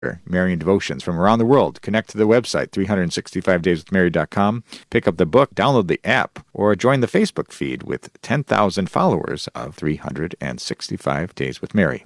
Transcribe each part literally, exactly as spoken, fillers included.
Marian devotions from around the world. Connect to the website, three sixty-five days with mary dot com. Pick up the book, download the app, or join the Facebook feed with ten thousand followers of three hundred sixty-five days with Mary.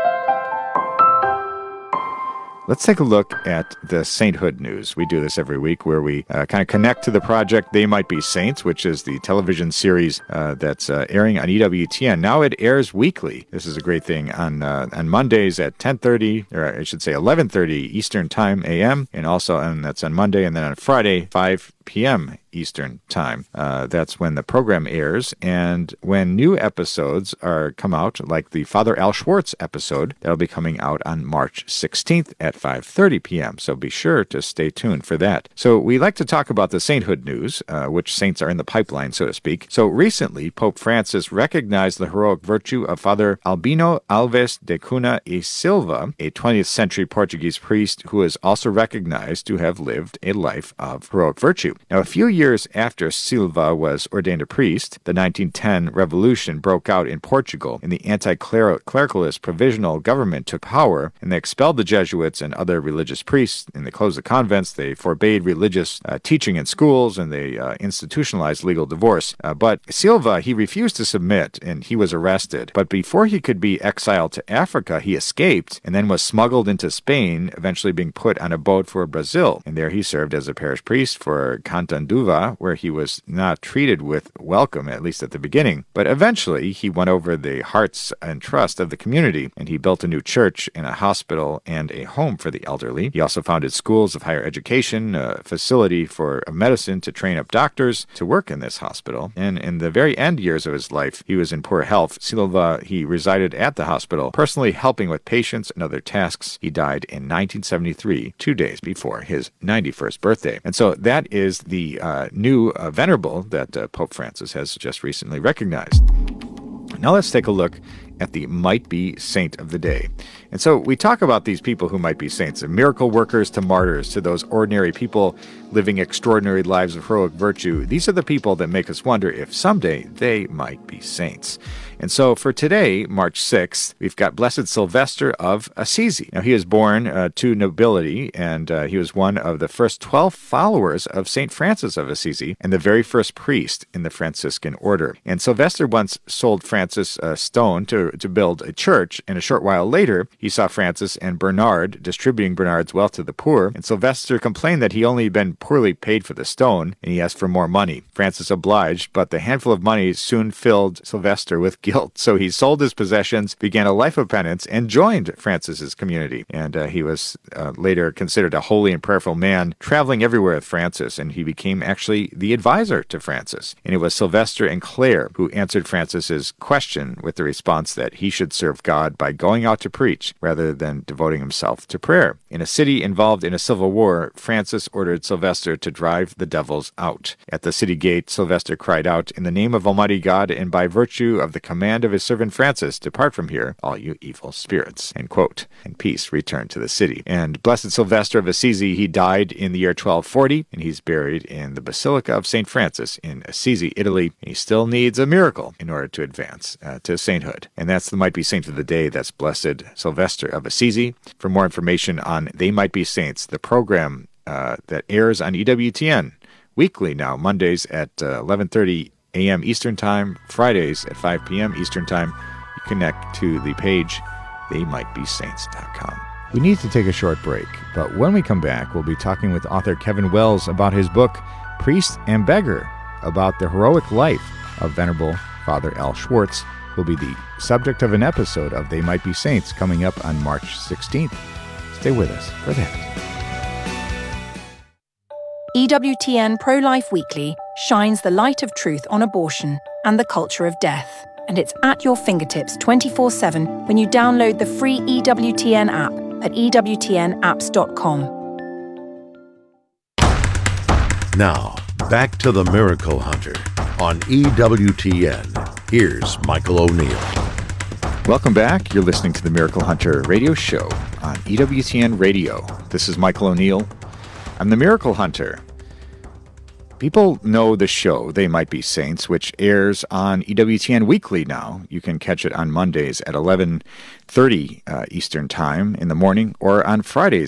Let's take a look at the sainthood news. We do this every week where we uh, kind of connect to the project They Might Be Saints, which is the television series uh, that's uh, airing on E W T N. Now it airs weekly. This is a great thing. On uh, on Mondays at ten thirty, or I should say eleven thirty Eastern Time A M, and also and that's on Monday, and then on Friday, five p.m. Eastern Time. Uh, that's when the program airs, and when new episodes are come out, like the Father Al Schwartz episode, that'll be coming out on March sixteenth at five thirty p.m., so be sure to stay tuned for that. So we like to talk about the sainthood news, uh, which saints are in the pipeline, so to speak. So recently, Pope Francis recognized the heroic virtue of Father Albino Alves de Cunha e Silva, a twentieth century Portuguese priest who is also recognized to have lived a life of heroic virtue. Now, a few years after Silva was ordained a priest, the nineteen ten revolution broke out in Portugal, and the anti-clericalist provisional government took power, and they expelled the Jesuits and other religious priests, and they closed the convents, they forbade religious uh, teaching in schools, and they uh, institutionalized legal divorce. Uh, but Silva, he refused to submit, and he was arrested. But before he could be exiled to Africa, he escaped, and then was smuggled into Spain, eventually being put on a boat for Brazil, and there he served as a parish priest for Catanduva, where he was not treated with welcome, at least at the beginning. But eventually, he won over the hearts and trust of the community, and he built a new church and a hospital and a home for the elderly. He also founded schools of higher education, a facility for medicine to train up doctors to work in this hospital. And in the very end years of his life, he was in poor health. Silva, he resided at the hospital, personally helping with patients and other tasks. He died in nineteen seventy-three, two days before his ninety-first birthday. And so that is the uh, new uh, venerable that uh, Pope Francis has just recently recognized. Now let's take a look at the might be saint of the day. And so we talk about these people who might be saints, and miracle workers to martyrs, to those ordinary people living extraordinary lives of heroic virtue. These are the people that make us wonder if someday they might be saints. And so for today, March sixth, we've got Blessed Sylvester of Assisi. Now, he was born uh, to nobility, and uh, he was one of the first twelve followers of Saint Francis of Assisi and the very first priest in the Franciscan order. And Sylvester once sold Francis a stone to, to build a church, and a short while later, he saw Francis and Bernard distributing Bernard's wealth to the poor, and Sylvester complained that he only been poorly paid for the stone, and he asked for more money. Francis obliged, but the handful of money soon filled Sylvester with guilt, so he sold his possessions, began a life of penance, and joined Francis's community. And uh, he was uh, later considered a holy and prayerful man, traveling everywhere with Francis, and he became actually the advisor to Francis. And it was Sylvester and Clare who answered Francis's question with the response that he should serve God by going out to preach rather than devoting himself to prayer. In a city involved in a civil war, Francis ordered Sylvester to drive the devils out. At the city gate, Sylvester cried out, "In the name of Almighty God, and by virtue of the command of his servant Francis, depart from here, all you evil spirits." End quote. And peace returned to the city. And Blessed Sylvester of Assisi, he died in the year twelve forty, and he's buried in the Basilica of Saint Francis in Assisi, Italy. He still needs a miracle in order to advance uh, to sainthood. And that's the Might Be Saint of the Day. That's Blessed Sylvester of Assisi. For more information on They Might Be Saints, the program uh, that airs on E W T N weekly now, Mondays at uh, eleven thirty a.m. Eastern Time, Fridays at five p.m. Eastern Time, you connect to the page they might be saints dot com. We need to take a short break, but when we come back, we'll be talking with author Kevin Wells about his book, Priest and Beggar, about the heroic life of Venerable Father Al Schwartz, who will be the subject of an episode of They Might Be Saints coming up on March sixteenth. Stay with us for that. E W T N Pro-Life Weekly shines the light of truth on abortion and the culture of death. And it's at your fingertips twenty-four seven when you download the free E W T N app at e w t n apps dot com. Now, back to the Miracle Hunter on E W T N. Here's Michael O'Neill. Welcome back. You're listening to the Miracle Hunter radio show on E W T N Radio. This is Michael O'Neill. I'm the Miracle Hunter. People know the show, They Might Be Saints, which airs on E W T N Weekly now. You can catch it on Mondays at eleven thirty uh, Eastern Time in the morning, or on Fridays